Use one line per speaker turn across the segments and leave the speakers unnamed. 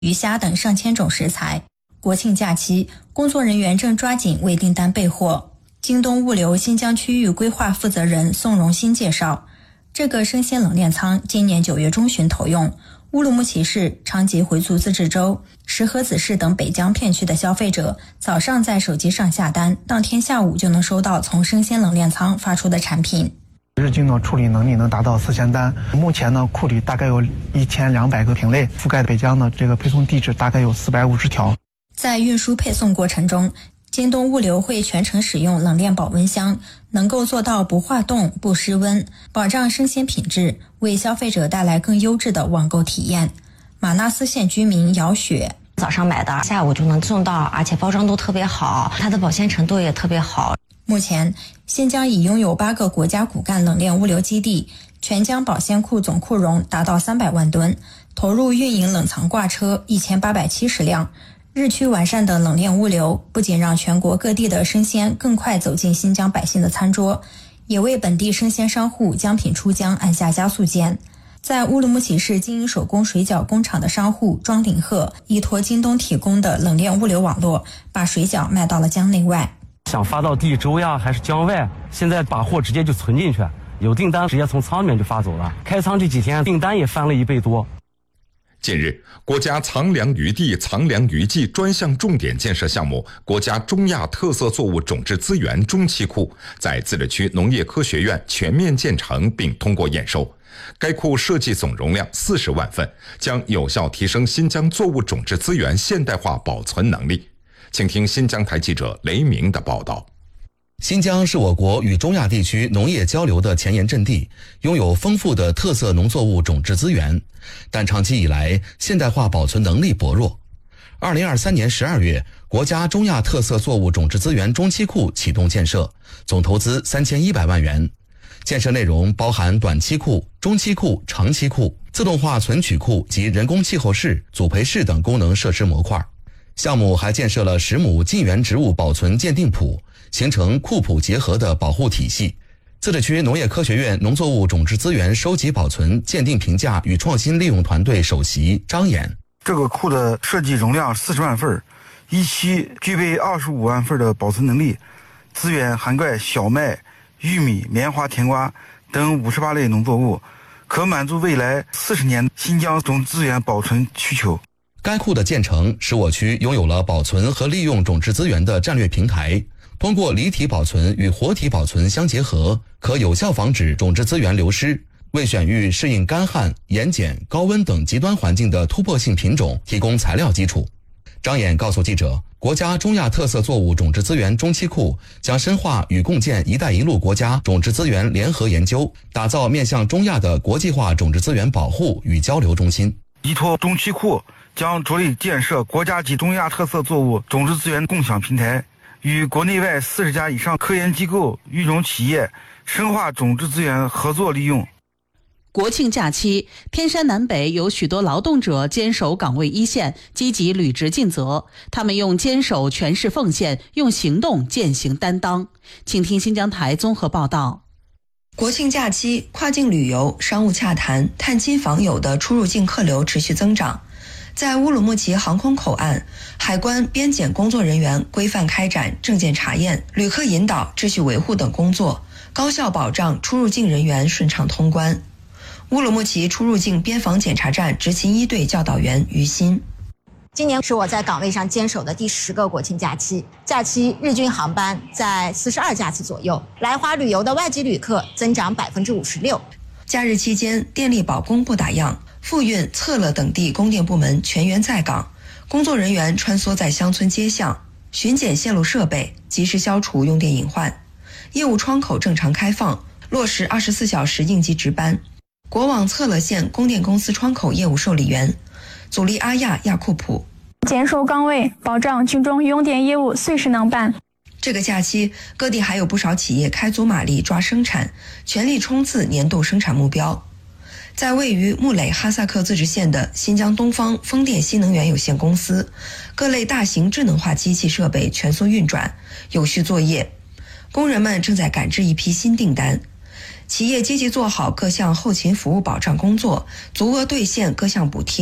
鱼虾等上千种食材。国庆假期，工作人员正抓紧为订单备货。京东物流新疆区域规划负责人宋荣新介绍，这个生鲜冷链仓今年9月中旬投用。乌鲁木齐市、昌吉回族自治州、石河子市等北疆片区的消费者，早上在手机上下单，当天下午就能收到从生鲜冷链仓发出的产品。
日均的处理能力能达到4000单，目前呢库里大概有1200个品类，覆盖北疆的这个配送地址大概有450条。
在运输配送过程中，京东物流会全程使用冷链保温箱，能够做到不化冻、不失温，保障生鲜品质，为消费者带来更优质的网购体验。马纳斯县居民姚雪，
早上买的，下午就能送到，而且包装都特别好，它的保鲜程度也特别好。
目前，新疆已拥有8个国家骨干冷链物流基地，全疆保鲜库总库容达到300万吨，投入运营冷藏挂车1870辆。日趋完善的冷链物流不仅让全国各地的生鲜更快走进新疆百姓的餐桌，也为本地生鲜商户将品出疆按下加速键。在乌鲁木齐市经营手工水饺工厂的商户庄鼎鹤依托京东提供的冷链物流网络，把水饺卖到了疆内外。
想发到地州呀还是疆外，现在把货直接就存进去，有订单直接从仓里面就发走了。开仓这几天订单也翻了1倍多。
近日，国家藏粮余地、藏粮余纪专项重点建设项目国家中亚特色作物种质资源中期库在自治区农业科学院全面建成并通过验收。该库设计总容量40万份，将有效提升新疆作物种质资源现代化保存能力。请听新疆台记者雷鸣的报道。
新疆是我国与中亚地区农业交流的前沿阵地，拥有丰富的特色农作物种质资源，但长期以来现代化保存能力薄弱。2023年12月，国家中亚特色作物种质资源中期库启动建设，总投资3100万元。建设内容包含短期库、中期库、长期库、自动化存取库及人工气候室、组培室等功能设施模块。项目还建设了10亩近缘植物保存鉴定圃，形成库圃结合的保护体系。自治区农业科学院农作物种质资源收集保存鉴定评价与创新利用团队首席张岩，
这个库的设计容量40万份，一期具备25万份的保存能力，资源涵盖小麦、玉米、棉花、甜瓜等58类农作物，可满足未来40年新疆种资源保存需求。
该库的建成使我区拥有了保存和利用种质资源的战略平台，通过离体保存与活体保存相结合，可有效防止种质资源流失，为选育适应干旱、盐碱、高温等极端环境的突破性品种提供材料基础。张岩告诉记者，国家中亚特色作物种质资源中期库将深化与共建“一带一路”国家种质资源联合研究，打造面向中亚的国际化种质资源保护与交流中心。
依托中期库，将着力建设国家级中亚特色作物种质资源共享平台，与国内外40家以上科研机构、育种企业深化种质资源合作利用。
国庆假期，天山南北有许多劳动者坚守岗位一线，积极履职尽责。他们用坚守诠释奉献，用行动践行担当。请听新疆台综合报道。
国庆假期，跨境旅游、商务洽谈、探亲访友的出入境客流持续增长。在乌鲁木齐航空口岸，海关、边检工作人员规范开展证件查验、旅客引导、秩序维护等工作，高效保障出入境人员顺畅通关。乌鲁木齐出入境边防检查站执勤1队教导员于鑫，
今年是我在岗位上坚守的第10个国庆假期，假期日均航班在42架次左右，来华旅游的外籍旅客增长56%。
假日期间，电力保供不打烊，富运、策乐等地供电部门全员在岗，工作人员穿梭在乡村街巷，巡检线路设备，及时消除用电隐患。业务窗口正常开放，落实24小时应急值班。国网策乐县供电公司窗口业务受理员祖利阿亚亚库普，
坚守岗位，保障群众用电业务随时能办。
这个假期，各地还有不少企业开足马力抓生产，全力冲刺年度生产目标。在位于木垒哈萨克自治县的新疆东方风电新能源有限公司，各类大型智能化机器设备全速运转，有序作业。工人们正在赶制一批新订单。企业积极做好各项后勤服务保障工作，足额兑现各项补贴，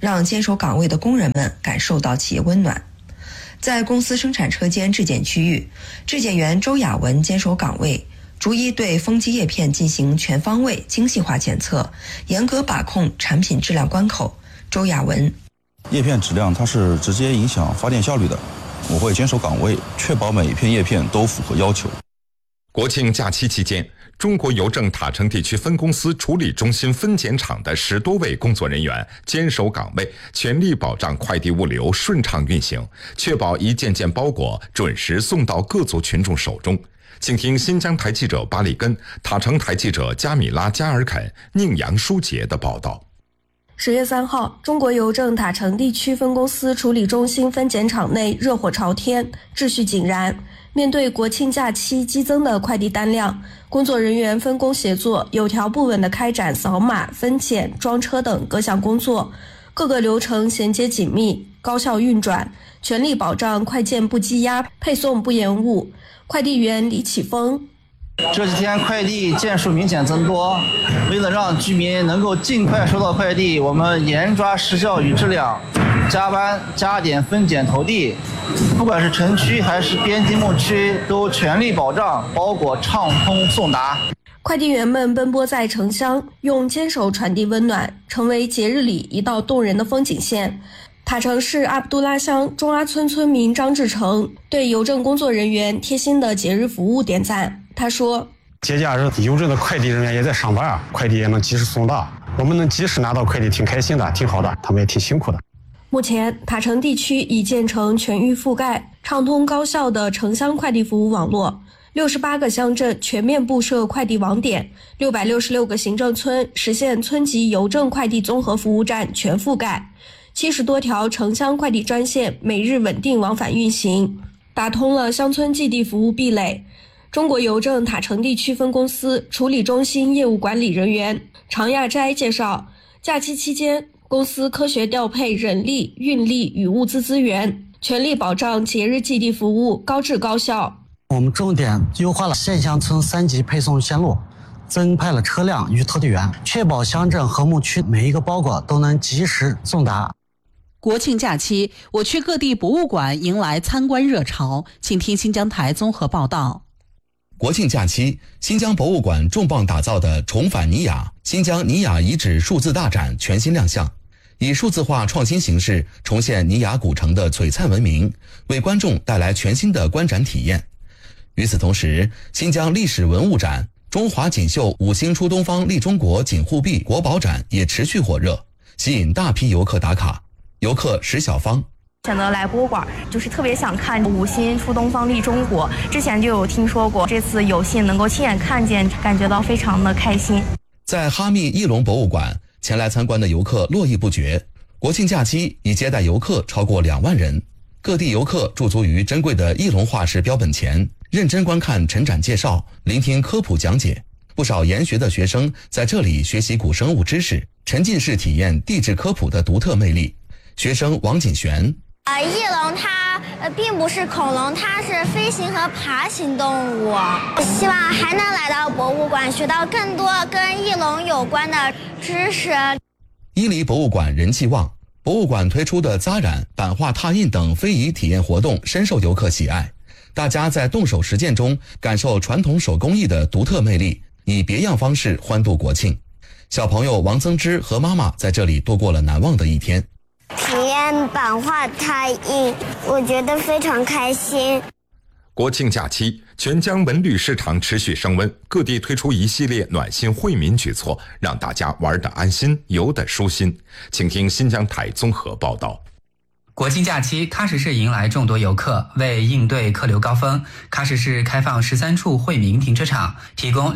让坚守岗位的工人们感受到企业温暖。在公司生产车间质检区域，质检员周雅文坚守岗位，逐一对风机叶片进行全方位精细化检测，严格把控产品质量关口。周雅文：
叶片质量它是直接影响发电效率的，我会坚守岗位，确保每一片叶片都符合要求。
国庆假期期间，中国邮政塔城地区分公司处理中心分拣场的10多位工作人员坚守岗位，全力保障快递物流顺畅运行，确保一件件包裹准时送到各族群众手中。请听新疆台记者巴里根、塔城台记者加米拉·加尔肯、宁阳舒杰的报道。
10月3号，中国邮政塔城地区分公司处理中心分拣场内热火朝天，秩序井然。面对国庆假期激增的快递单量，工作人员分工协作，有条不紊地开展扫码、分拣、装车等各项工作，各个流程衔接紧密，高效运转，全力保障快件不积压、配送不延误。快递员李启峰：
这几天快递件数明显增多，为了让居民能够尽快收到快递，我们严抓时效与质量，加班加点分拣投递，不管是城区还是边境牧区，都全力保障包裹畅通送达。
快递员们奔波在城乡，用坚守传递温暖，成为节日里一道动人的风景线。塔城市阿卜杜拉乡中阿村村民张志成对邮政工作人员贴心的节日服务点赞。他说：
节假日邮政的快递人员也在上班，快递也能及时送达，我们能及时拿到快递挺开心的，挺好的，他们也挺辛苦的。
目前塔城地区已建成全域覆盖、畅通高效的城乡快递服务网络，68个乡镇全面布设快递网点，666个行政村实现村级邮政快递综合服务站全覆盖，70多条城乡快递专线每日稳定往返运行，打通了乡村寄递服务壁垒。中国邮政塔城地区分公司处理中心业务管理人员常亚斋介绍，假期期间，公司科学调配人力、运力与物资资源，全力保障节日寄递服务高质高效。
我们重点优化了县乡村3级配送线路，增派了车辆与投递员，确保乡镇和牧区每一个包裹都能及时送达。
国庆假期，我区各地博物馆迎来参观热潮，请听新疆台综合报道。
国庆假期，新疆博物馆重磅打造的重返尼雅新疆尼雅遗址数字大展全新亮相，以数字化创新形式重现尼雅古城的璀璨文明，为观众带来全新的观展体验。与此同时，新疆历史文物展、中华锦绣5星出东方利中国锦护壁国宝展也持续火热，吸引大批游客打卡。游客石小芳：
选择来博物馆，就是特别想看5星出东方利中国，之前就有听说过，这次有幸能够亲眼看见，感觉到非常的开心。
在哈密翼龙博物馆，前来参观的游客络绎不绝，国庆假期已接待游客超过2万人。各地游客驻足于珍贵的翼龙化石标本前，认真观看陈展介绍，聆听科普讲解。不少研学的学生在这里学习古生物知识，沉浸式体验地质科普的独特魅力。学生王锦璇：
翼龙它并不是恐龙，它是飞行和爬行动物。希望还能来到博物馆，学到更多跟翼龙有关的知识。
伊犁博物馆人气旺，博物馆推出的扎染、版画拓印等非遗体验活动深受游客喜爱。大家在动手实践中感受传统手工艺的独特魅力，以别样方式欢度国庆。小朋友王增之和妈妈在这里度过了难忘的一天。
体验版画拓印，我觉得非常开心。
国庆假期，全疆文旅市场持续升温，各地推出一系列暖心惠民举措，让大家玩得安心，游得舒心。请听新疆台综合报道。
国庆假期，喀什市迎来众多游客。为应对客流高峰，喀什市开放13处惠民停车场，提供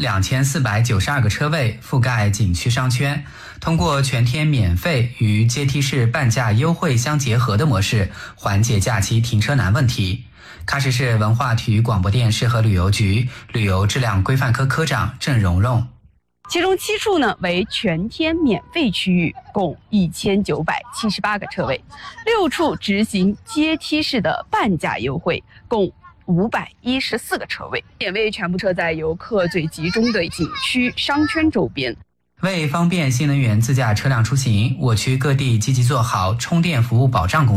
2492个车位，覆盖景区商圈。通过全天免费与阶梯式半价优惠相结合的模式，缓解假期停车难问题。喀什市文化体育广播电视和旅游局旅游质量规范科科长郑蓉蓉。
其中7处呢为全天免费区域，共1978个车位；6处执行阶梯式的半价优惠，共514个车位，免费全部设在游客最集中的景区商圈周边。
为方便新能源自驾车辆出行，我区各地积极做好充电服务保障工作。